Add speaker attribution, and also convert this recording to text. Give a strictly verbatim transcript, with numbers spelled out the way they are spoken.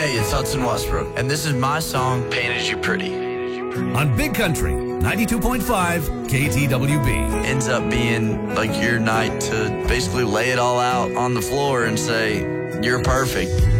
Speaker 1: Hey, it's Hudson Westbrook, and this is my song, Painted You Pretty.
Speaker 2: On Big Country, ninety-two point five K T W B.
Speaker 1: Ends up being like your night to basically lay it all out on the floor and say, you're perfect.